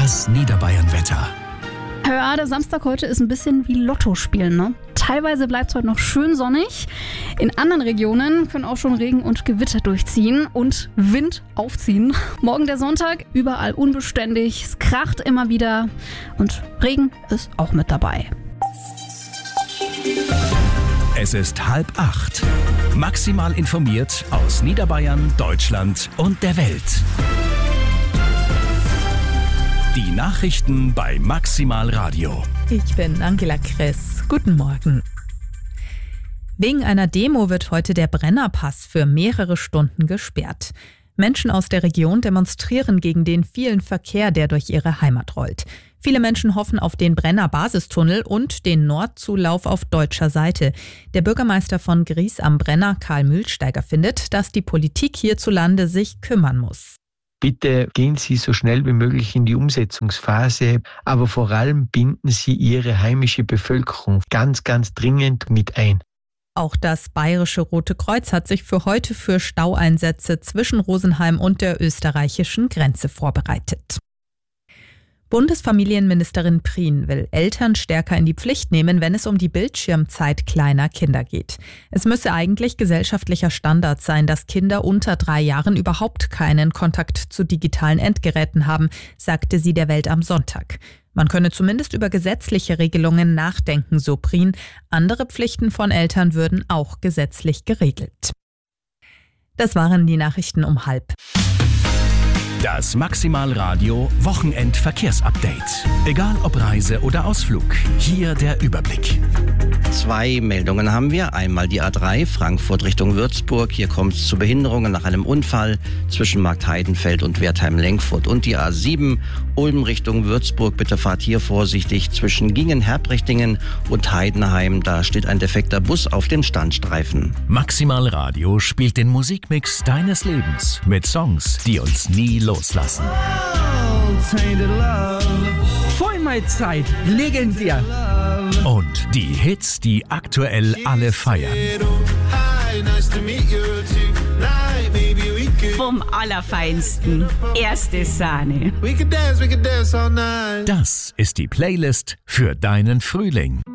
Das Niederbayern-Wetter. Ja, der Samstag heute ist ein bisschen wie Lotto spielen, ne? Teilweise bleibt es heute noch schön sonnig. In anderen Regionen können auch schon Regen und Gewitter durchziehen und Wind aufziehen. Morgen der Sonntag, überall unbeständig, es kracht immer wieder und Regen ist auch mit dabei. Es ist 7:30. Maximal informiert aus Niederbayern, Deutschland und der Welt. Die Nachrichten bei Maximal Radio. Ich bin Angela Kress. Guten Morgen. Wegen einer Demo wird heute der Brennerpass für mehrere Stunden gesperrt. Menschen aus der Region demonstrieren gegen den vielen Verkehr, der durch ihre Heimat rollt. Viele Menschen hoffen auf den Brenner-Basistunnel und den Nordzulauf auf deutscher Seite. Der Bürgermeister von Gries am Brenner, Karl Mühlsteiger, findet, dass die Politik hierzulande sich kümmern muss. Bitte gehen Sie so schnell wie möglich in die Umsetzungsphase, aber vor allem binden Sie Ihre heimische Bevölkerung ganz, ganz dringend mit ein. Auch das Bayerische Rote Kreuz hat sich für heute für Staueinsätze zwischen Rosenheim und der österreichischen Grenze vorbereitet. Bundesfamilienministerin Prien will Eltern stärker in die Pflicht nehmen, wenn es um die Bildschirmzeit kleiner Kinder geht. Es müsse eigentlich gesellschaftlicher Standard sein, dass Kinder unter 3 Jahren überhaupt keinen Kontakt zu digitalen Endgeräten haben, sagte sie der Welt am Sonntag. Man könne zumindest über gesetzliche Regelungen nachdenken, so Prien. Andere Pflichten von Eltern würden auch gesetzlich geregelt. Das waren die Nachrichten um 7:30. Das Maximal Radio Wochenend-Verkehrsupdate. Egal ob Reise oder Ausflug, hier der Überblick. 2 Meldungen haben wir. Einmal die A3 Frankfurt Richtung Würzburg. Hier kommt es zu Behinderungen nach einem Unfall zwischen Markt Heidenfeld und Wertheim-Lenkfurt. Und die A7 Ulm Richtung Würzburg. Bitte fahrt hier vorsichtig zwischen Gingen-Herbrichtingen und Heidenheim. Da steht ein defekter Bus auf den Standstreifen. Maximal Radio spielt den Musikmix deines Lebens mit Songs, die uns nie loslassen. Vollmaitzeit, legendär. Und die Hits, die aktuell alle feiern. Vom Allerfeinsten. Erste Sahne. Das ist die Playlist für deinen Frühling.